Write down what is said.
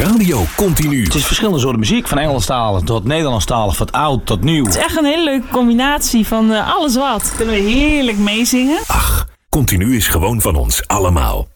Radio Continu. Het is verschillende soorten muziek, van Engelstalig tot Nederlandstalig, van oud tot nieuw. Het is echt een hele leuke combinatie van alles wat. Kunnen we heerlijk meezingen. Ach, Continu is gewoon van ons allemaal.